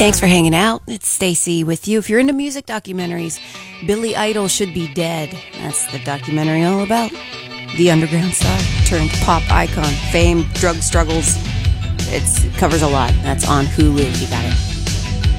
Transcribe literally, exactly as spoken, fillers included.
Thanks for hanging out. It's Stacy with you. If you're into music documentaries, Billy Idol Should Be Dead. That's the documentary all about. The underground star turned pop icon, fame, drug struggles. It's, it covers a lot. That's on Hulu. You got it.